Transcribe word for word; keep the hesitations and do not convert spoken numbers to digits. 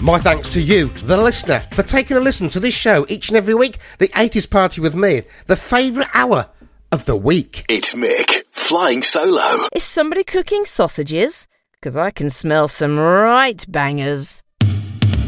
My thanks to you, the listener, for taking a listen to this show each and every week. The eighties Party with me, the favourite hour of the week. It's Mick, flying solo. Is somebody cooking sausages? Because I can smell some right bangers.